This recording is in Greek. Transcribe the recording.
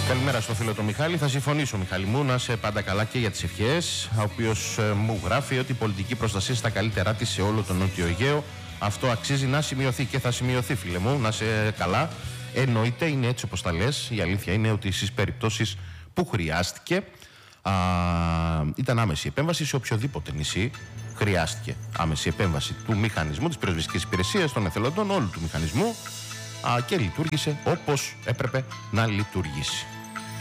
Καλημέρα στο φίλο του Μιχάλη. Θα συμφωνήσω, Μιχάλη μου, να είσαι πάντα καλά και για τις ευχές. Ο οποίος μου γράφει ότι η πολιτική προστασία στα καλύτερά της σε όλο τον Νότιο Αιγαίο. Αυτό αξίζει να σημειωθεί και θα σημειωθεί, φίλε μου. Να είσαι καλά. Εννοείται, είναι έτσι όπως τα λες. Η αλήθεια είναι ότι στις περιπτώσεις που χρειάστηκε ήταν άμεση επέμβαση σε οποιοδήποτε νησί. Χρειάστηκε άμεση επέμβαση του μηχανισμού, της πυροσβεστικής υπηρεσίας, των εθελοντών, όλου του μηχανισμού και λειτουργήσε όπως έπρεπε να λειτουργήσει.